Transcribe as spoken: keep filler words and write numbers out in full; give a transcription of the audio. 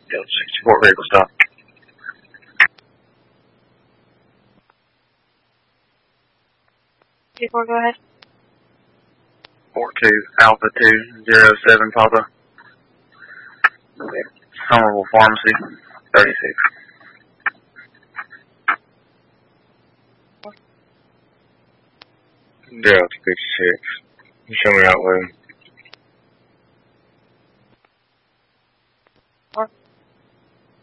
Support vehicle stop. two four, go ahead. four two, Alpha two, zero seven, Papa. Somerville Pharmacy, thirty-six. Delta fifty-six. You show me out, Lou.